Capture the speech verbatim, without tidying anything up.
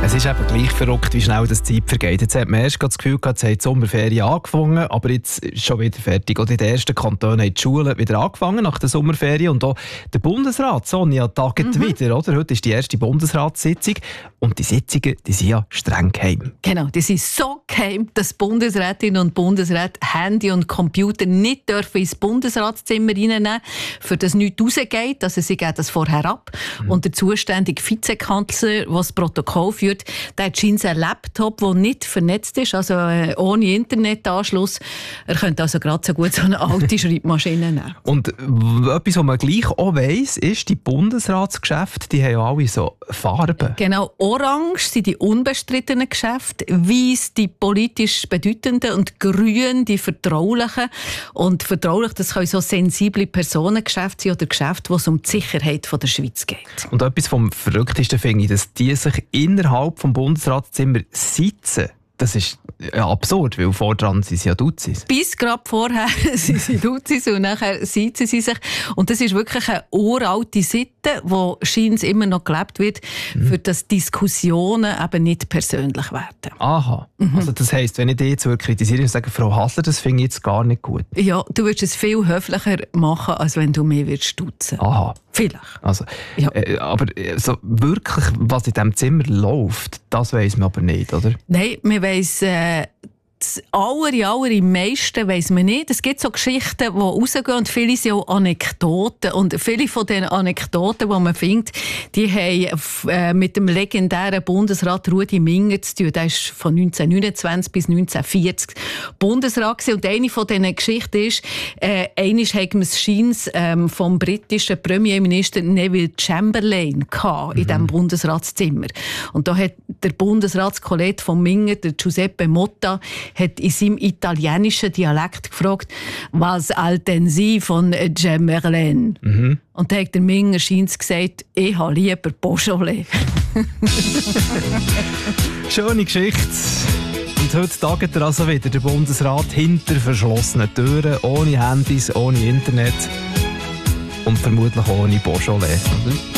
Es ist eben gleich verrückt, wie schnell das Zeit vergeht. Jetzt hat man erst das Gefühl gehabt, jetzt hat die Sommerferien angefangen, aber jetzt ist es schon wieder fertig. Und in den ersten Kantonen haben die Schulen wieder angefangen nach der Sommerferien. Und auch der Bundesrat, Sonja, tagt mhm. wieder. Oder? Heute ist die erste Bundesratssitzung. Und die Sitzungen die sind ja streng geheim. Genau, die sind so geheim, dass Bundesrätinnen und Bundesräte Handy und Computer nicht dürfen ins Bundesratszimmer reinnehmen, für das nichts rausgeht. Also sie geben das vorher ab. Mhm. Und der zuständige Vizekanzler, der das Protokoll führt, der hat scheinbar einen Laptop, der nicht vernetzt ist, also äh, ohne Internetanschluss. Er könnte also gerade so gut so eine alte Schreibmaschine nehmen. Und etwas, was man gleich auch weiss, ist, die Bundesratsgeschäfte, die haben ja alle so Farben. Genau, orange sind die unbestrittenen Geschäfte, weiss die politisch bedeutenden und grün die vertraulichen. Und vertraulich, das können so sensible Personengeschäfte sein oder Geschäfte, wo es um die Sicherheit von der Schweiz geht. Und etwas vom Verrücktesten finde ich, dass die sich innerhalb vom Bundesratszimmer sitzen. Das ist ja absurd, weil vordran sind sie ja Duzis. Bis gerade vorher sind sie Duzis und nachher sitzen sie sich. Und das ist wirklich eine uralte Sitte, die scheinbar immer noch gelebt wird, mhm. für dass Diskussionen eben nicht persönlich werden. Aha. Mhm. Also das heisst, wenn ich dich jetzt kritisiere und sage, Frau Hasler, das finde ich jetzt gar nicht gut. Ja, du würdest es viel höflicher machen, als wenn du mehr würdest duzen. Aha. Vielleicht. Also, ja. äh, aber so wirklich, was in diesem Zimmer läuft, das weiss man aber nicht, oder? Nein, man weiss äh, das aller, aller meisten weiss man nicht. Es gibt so Geschichten, die rausgehen und viele sind auch Anekdoten. Und viele von den Anekdoten, die man findet, die haben äh, mit dem legendären Bundesrat Rudi Minger zu tun. Der war von neunzehnhundertneunundzwanzig bis neunzehnhundertvierzig Bundesrat gewesen. Und eine von diesen Geschichten ist, äh, einmal haben wir es scheins ähm, vom britischen Premierminister Neville Chamberlain gehabt, in mhm. diesem Bundesratszimmer. Und da hat der Bundesratskollege von Minger, der Giuseppe Motta, hat in seinem italienischen Dialekt gefragt, was halten Sie von Chamberlain? Mhm. Und da hat der Minger scheins gesagt, ich habe lieber Beaujolais. Schöne Geschichte. Und heute tagt er also wieder der Bundesrat hinter verschlossenen Türen, ohne Handys, ohne Internet und vermutlich ohne Beaujolais.